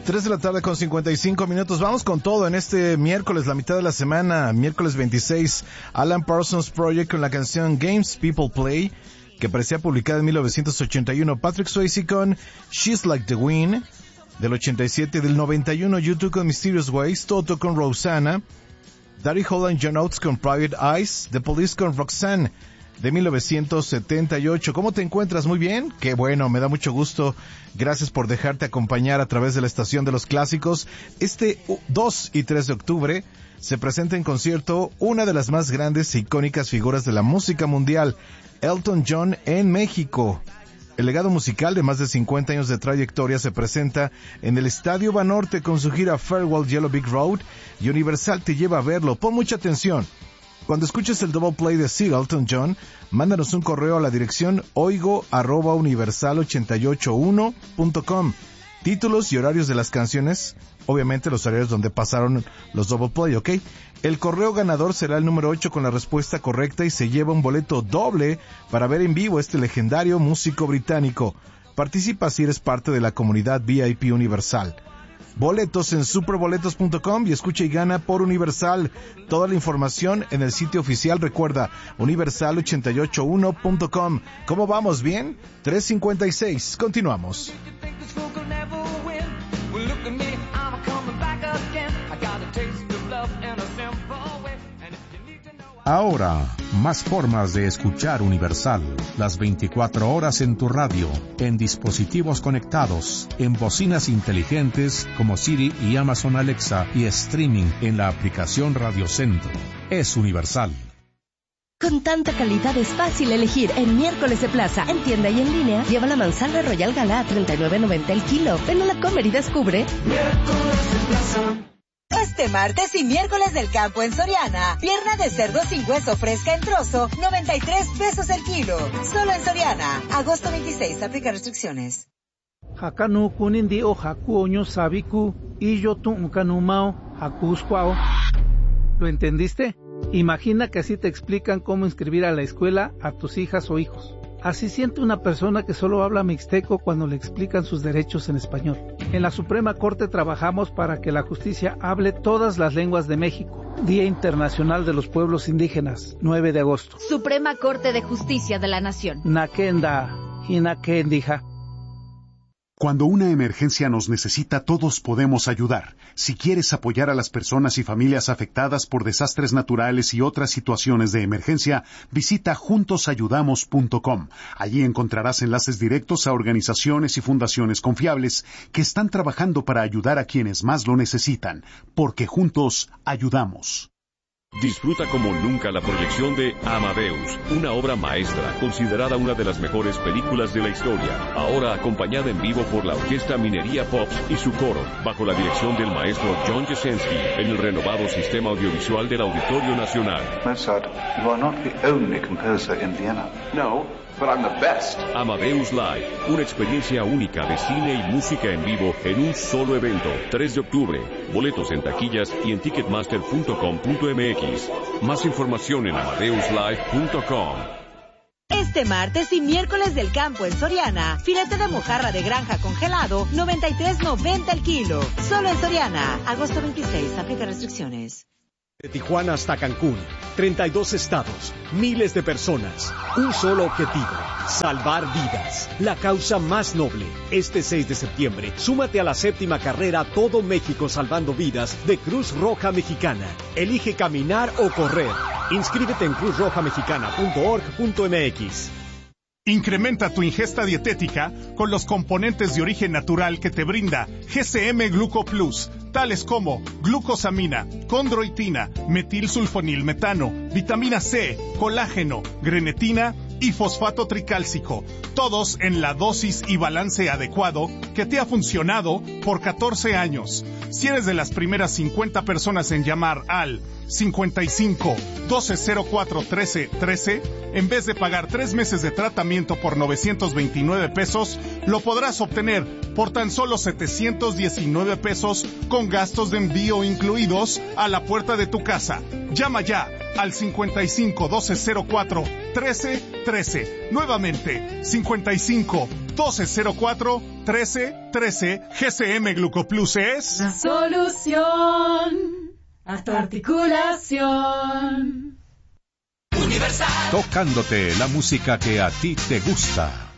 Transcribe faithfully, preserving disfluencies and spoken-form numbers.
tres de la tarde con cincuenta y cinco minutos. Vamos con todo en este miércoles, la mitad de la semana, miércoles veintiséis. Alan Parsons Project con la canción Games People Play, que aparecía publicada en mil novecientos ochenta y uno. Patrick Swayze con She's Like the Wind, del ochenta y siete. Del noventa y uno, U dos con Mysterious Ways, Toto con Rosanna, Daddy Holland John Oates con Private Eyes, The Police con Roxanne, de mil novecientos setenta y ocho. ¿Cómo te encuentras? Muy bien. Qué bueno, me da mucho gusto. Gracias por dejarte acompañar a través de la estación de los clásicos. Este dos y tres de octubre se presenta en concierto una de las más grandes e icónicas figuras de la música mundial, Elton John, en México. El legado musical de más de cincuenta años de trayectoria se presenta en el Estadio Banorte con su gira Farewell Yellow Brick Road, y Universal te lleva a verlo. Pon mucha atención. Cuando escuches el double play de Sir Elton John, mándanos un correo a la dirección oigo arroba universal ochenta y ocho uno punto com. Títulos y horarios de las canciones, obviamente los horarios donde pasaron los double play, ¿ok? El correo ganador será el número ocho con la respuesta correcta y se lleva un boleto doble para ver en vivo este legendario músico británico. Participa si eres parte de la comunidad V I P Universal. Boletos en superboletos punto com y escucha y gana por Universal. Toda la información en el sitio oficial, recuerda, universal ochenta y ocho uno punto com. ¿Cómo vamos? ¿Bien? tres cincuenta y seis. Continuamos. Ahora, más formas de escuchar Universal, las veinticuatro horas en tu radio, en dispositivos conectados, en bocinas inteligentes como Siri y Amazon Alexa, y streaming en la aplicación Radio Centro. Es Universal. Con tanta calidad es fácil elegir. En miércoles de plaza, en tienda y en línea, lleva la manzana Royal Gala a treinta y nueve noventa el kilo. Ven a la Comer y descubre. Miércoles de plaza. Este martes y miércoles del campo en Soriana, pierna de cerdo sin hueso fresca en trozo, noventa y tres pesos el kilo. Solo en Soriana. Agosto veintiséis, aplica restricciones. Hakanu kunindi o haku oño sabiku y yo tu unkanumao hakusquao. ¿Lo entendiste? Imagina que así te explican cómo inscribir a la escuela a tus hijas o hijos. Así siente una persona que solo habla mixteco cuando le explican sus derechos en español. En la Suprema Corte trabajamos para que la justicia hable todas las lenguas de México. Día Internacional de los Pueblos Indígenas, nueve de agosto. Suprema Corte de Justicia de la Nación. Nakenda, Hinakendija. Cuando una emergencia nos necesita, todos podemos ayudar. Si quieres apoyar a las personas y familias afectadas por desastres naturales y otras situaciones de emergencia, visita juntos ayudamos punto com. Allí encontrarás enlaces directos a organizaciones y fundaciones confiables que están trabajando para ayudar a quienes más lo necesitan, porque juntos ayudamos. Disfruta como nunca la proyección de Amadeus, una obra maestra, considerada una de las mejores películas de la historia, ahora acompañada en vivo por la Orquesta Minería Pops y su coro, bajo la dirección del maestro John Jasenski, en el renovado sistema audiovisual del Auditorio Nacional. Mozart, you are not the only composer in Vienna. No, but I'm the best. Amadeus Live, una experiencia única de cine y música en vivo en un solo evento. tres de octubre, boletos en taquillas y en ticketmaster punto com punto m x. Más información en amadeus live punto com. Este martes y miércoles del campo en Soriana, filete de mojarra de granja congelado, noventa y tres noventa el kilo. Solo en Soriana. Agosto veintiséis, aplica restricciones. De Tijuana hasta Cancún, treinta y dos estados, miles de personas, un solo objetivo, salvar vidas, la causa más noble. Este seis de septiembre, súmate a la séptima carrera Todo México Salvando Vidas de Cruz Roja Mexicana. Elige caminar o correr. Inscríbete en cruz roja mexicana punto org punto m x. Incrementa tu ingesta dietética con los componentes de origen natural que te brinda G C M Gluco Plus, tales como glucosamina, condroitina, metilsulfonilmetano, vitamina C, colágeno, grenetina y fosfato tricálcico, todos en la dosis y balance adecuado que te ha funcionado por catorce años. Si eres de las primeras cincuenta personas en llamar al cincuenta y cinco, doce cero cuatro, trece, trece, en vez de pagar tres meses de tratamiento por novecientos veintinueve pesos, lo podrás obtener por tan solo setecientos diecinueve pesos con gastos de envío incluidos a la puerta de tu casa. Llama ya al cincuenta y cinco, doce cero cuatro, trece, trece. Nuevamente, cincuenta y cinco, doce cero cuatro, trece trece. G C M Glucoplus es... la solución a tu articulación. Universal. Tocándote la música que a ti te gusta.